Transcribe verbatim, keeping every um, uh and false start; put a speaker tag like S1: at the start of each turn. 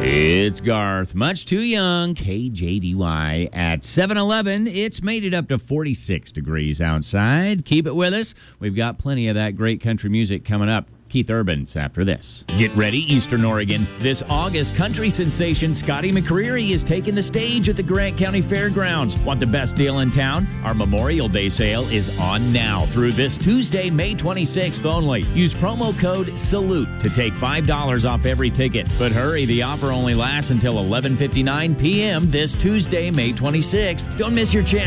S1: It's Garth, much too young, K J D Y at seven eleven. It's made it up to forty-six degrees outside. Keep it with us. We've got plenty of that great country music coming up. Keith Urban's after this. Get ready, Eastern Oregon. This August, country sensation Scotty McCreery is taking the stage at the Grant County Fairgrounds. Want the best deal in town? Our Memorial Day sale is on now through this Tuesday, May twenty-sixth only. Use promo code SALUTE to take five dollars off every ticket. But hurry, the offer only lasts until eleven fifty-nine p.m. this Tuesday, May twenty-sixth. Don't miss your chance.